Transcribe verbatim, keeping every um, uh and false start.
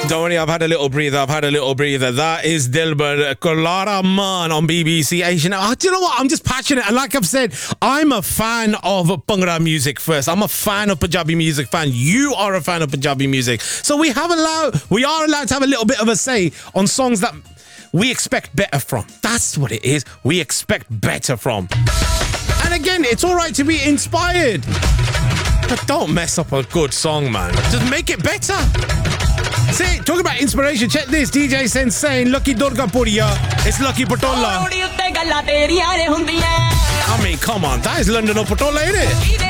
Don't worry, I've had a little breather. I've had a little breather. That is Dilbar Kolara Man on B B C Asian. Oh, do you know what? I'm just passionate. And like I've said, I'm a fan of Bhangra music first. I'm a fan of Punjabi music fan. You are a fan of Punjabi music. So we have allowed, we are allowed to have a little bit of a say on songs that we expect better from. That's what it is. We expect better from. And again, it's all right to be inspired. But don't mess up a good song, man. Just make it better. See, talk about inspiration. Check this. D J Sensei, Lucky Durga Puriya. It's Lucky Patola. I mean, come on. That is London or Patola, isn't it?